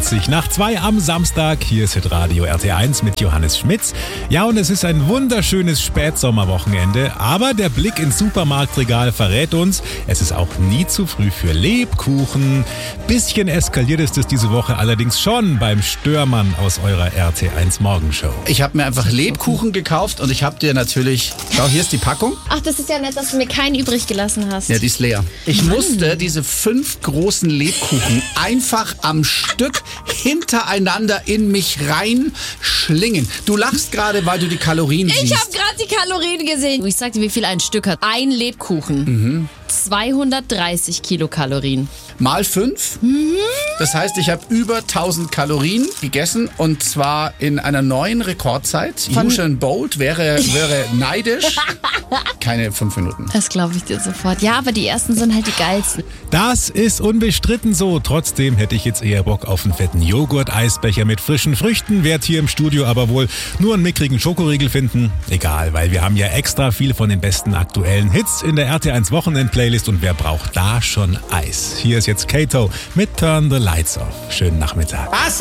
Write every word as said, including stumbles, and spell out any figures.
zwanzig nach zwei am Samstag. Hier ist Hitradio R T eins mit Johannes Schmitz. Ja, und es ist ein wunderschönes Spätsommerwochenende, aber der Blick ins Supermarktregal verrät uns, es ist auch nie zu früh für Lebkuchen. Bisschen eskaliert ist es diese Woche allerdings schon beim Störmann aus eurer R T eins Morgenshow. Ich habe mir einfach Lebkuchen gekauft und ich habe dir natürlich... Schau, hier ist die Packung. Ach, das ist ja nett, dass du mir keinen übrig gelassen hast. Ja, die ist leer. Ich Mann. musste diese fünf großen Lebkuchen einfach am Stück hintereinander in mich reinschlingen. Du lachst gerade, weil du die Kalorien Ich siehst. habe gerade die Kalorien gesehen. Ich sagte, wie viel ein Stück hat. Ein Lebkuchen. Mhm. zweihundertdreißig Kilokalorien. Mal fünf. Mhm. Das heißt, ich habe über tausend Kalorien gegessen und zwar in einer neuen Rekordzeit. Von- Usain Bolt wäre, wäre neidisch. Keine fünf Minuten. Das glaube ich dir sofort. Ja, aber die ersten sind halt die geilsten. Das ist unbestritten so. Trotzdem hätte ich jetzt eher Bock auf einen fetten Joghurt-Eisbecher mit frischen Früchten. Werd hier im Studio aber wohl nur einen mickrigen Schokoriegel finden. Egal, weil wir haben ja extra viel von den besten aktuellen Hits in der R T eins Wochenend-Playlist und wer braucht da schon Eis? Hier ist jetzt Kato mit Turn the Lights Off. Schönen Nachmittag. Was?